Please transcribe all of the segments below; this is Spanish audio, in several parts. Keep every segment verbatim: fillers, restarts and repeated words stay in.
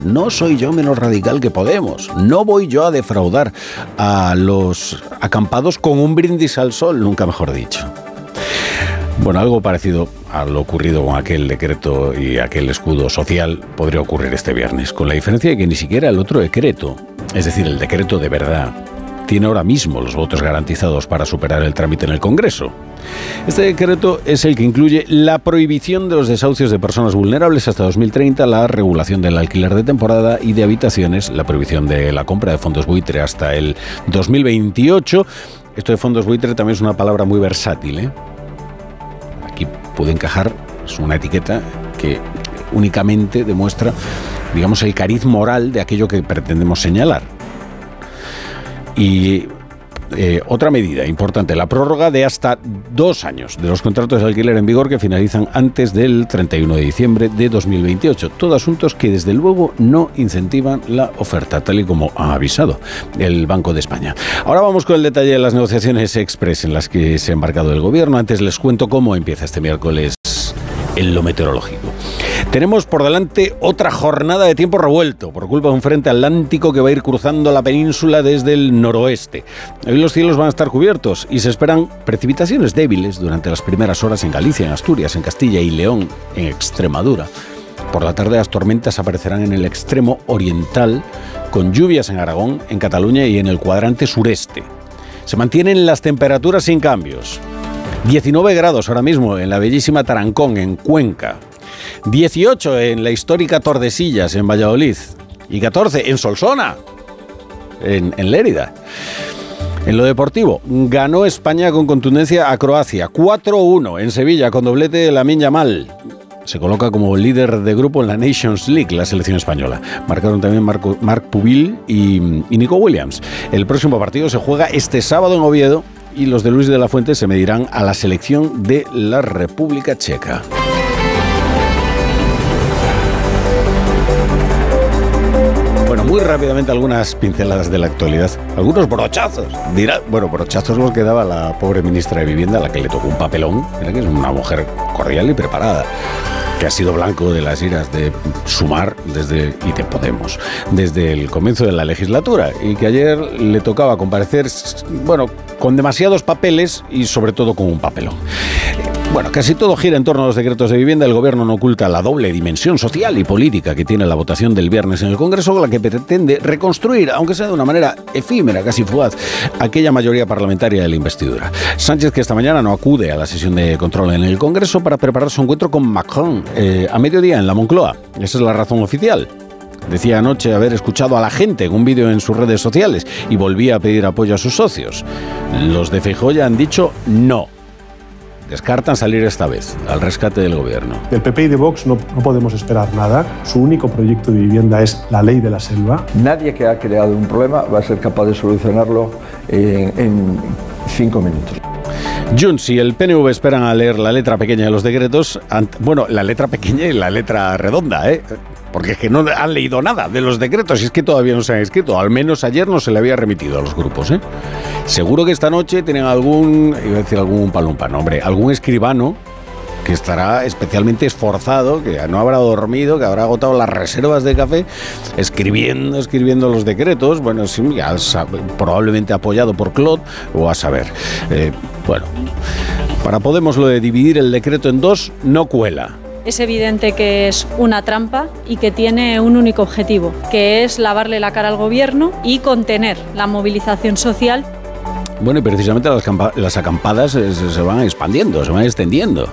No soy yo menos radical que Podemos. No voy yo a defraudar a los acampados con un brindis al sol, nunca mejor dicho. Bueno, algo parecido a lo ocurrido con aquel decreto y aquel escudo social podría ocurrir este viernes, con la diferencia de que ni siquiera el otro decreto, es decir, el decreto de verdad, tiene ahora mismo los votos garantizados para superar el trámite en el Congreso. Este decreto es el que incluye la prohibición de los desahucios de personas vulnerables hasta dos mil treinta, la regulación del alquiler de temporada y de habitaciones, la prohibición de la compra de fondos buitre hasta el dos mil veintiocho. Esto de fondos buitre también es una palabra muy versátil, ¿eh? Aquí puede encajar, es una etiqueta que únicamente demuestra, digamos, el cariz moral de aquello que pretendemos señalar. Y eh, otra medida importante, la prórroga de hasta dos años de los contratos de alquiler en vigor que finalizan antes del treinta y uno de diciembre de dos mil veintiocho. Todo asuntos que desde luego no incentivan la oferta, tal y como ha avisado el Banco de España. Ahora vamos con el detalle de las negociaciones express en las que se ha embarcado el gobierno. Antes les cuento cómo empieza este miércoles en lo meteorológico. Tenemos por delante otra jornada de tiempo revuelto por culpa de un frente atlántico que va a ir cruzando la península desde el noroeste. Hoy los cielos van a estar cubiertos y se esperan precipitaciones débiles durante las primeras horas en Galicia, en Asturias, en Castilla y León, en Extremadura. Por la tarde las tormentas aparecerán en el extremo oriental, con lluvias en Aragón, en Cataluña y en el cuadrante sureste. Se mantienen las temperaturas sin cambios. diecinueve grados ahora mismo en la bellísima Tarancón, en Cuenca. dieciocho en la histórica Tordesillas, en Valladolid. Y catorce en Solsona, en, en Lérida. En lo deportivo, ganó España con contundencia a Croacia. cuatro uno en Sevilla, con doblete de Lamine Yamal. Se coloca como líder de grupo en la Nations League, la selección española. Marcaron también Marco, Marc Pubil y, y Nico Williams. El próximo partido se juega este sábado en Oviedo y los de Luis de la Fuente se medirán a la selección de la República Checa. Bueno, muy rápidamente algunas pinceladas de la actualidad. Algunos brochazos. Dirá, bueno, brochazos los que daba la pobre ministra de Vivienda, a la que le tocó un papelón. Mira que es una mujer cordial y preparada, que ha sido blanco de las iras de Sumar desde, y de Podemos desde el comienzo de la legislatura, y que ayer le tocaba comparecer, bueno, con demasiados papeles y sobre todo con un papelón. Bueno, casi todo gira en torno a los decretos de vivienda. El gobierno no oculta la doble dimensión social y política que tiene la votación del viernes en el Congreso, con la que pretende reconstruir, aunque sea de una manera efímera, casi fugaz, aquella mayoría parlamentaria de la investidura. Sánchez, que esta mañana no acude a la sesión de control en el Congreso para preparar su encuentro con Macron eh, a mediodía en la Moncloa. Esa es la razón oficial. Decía anoche haber escuchado a la gente en un vídeo en sus redes sociales y volvía a pedir apoyo a sus socios. Los de Feijóo ya han dicho no. Descartan salir esta vez al rescate del gobierno. Del P P y de Vox no, no podemos esperar nada. Su único proyecto de vivienda es la ley de la selva. Nadie que ha creado un problema va a ser capaz de solucionarlo en, en cinco minutos. Junts y el P N V esperan a leer la letra pequeña de los decretos. Bueno, la letra pequeña y la letra redonda, ¿eh? Porque es que no han leído nada de los decretos y es que todavía no se han escrito. Al menos ayer no se le había remitido a los grupos, ¿eh? Seguro que esta noche tienen algún, iba a decir algún palumpa, no, hombre, algún escribano que estará especialmente esforzado, que no habrá dormido, que habrá agotado las reservas de café, escribiendo, escribiendo los decretos, bueno, sí, ya, probablemente apoyado por Claude, o a saber. Eh, bueno, para Podemos lo de dividir el decreto en dos no cuela. Es evidente que es una trampa y que tiene un único objetivo, que es lavarle la cara al gobierno y contener la movilización social. Bueno, y precisamente las, las acampadas se, se van expandiendo, se van extendiendo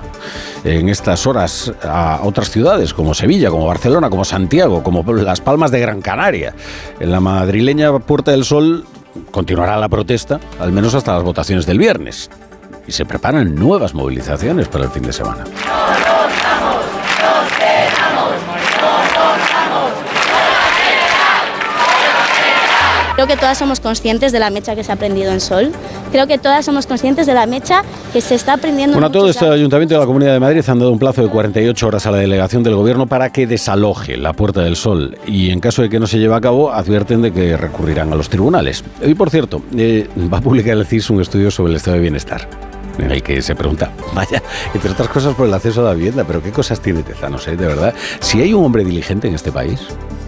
en estas horas a otras ciudades como Sevilla, como Barcelona, como Santiago, como Las Palmas de Gran Canaria. En la madrileña Puerta del Sol continuará la protesta, al menos hasta las votaciones del viernes. Y se preparan nuevas movilizaciones para el fin de semana. Creo que todas somos conscientes de la mecha que se ha prendido en Sol. Creo que todas somos conscientes de la mecha que se está prendiendo. Bueno, todo este Ayuntamiento de la Comunidad de Madrid han dado un plazo de cuarenta y ocho horas a la delegación del Gobierno para que desaloje la Puerta del Sol. Y en caso de que no se lleve a cabo, advierten de que recurrirán a los tribunales. Hoy, por cierto, eh, va a publicar el C I S un estudio sobre el estado de bienestar, en el que se pregunta, vaya, entre otras cosas por el acceso a la vivienda, pero ¿qué cosas tiene Tezanos, eh? De verdad, si hay un hombre diligente en este país,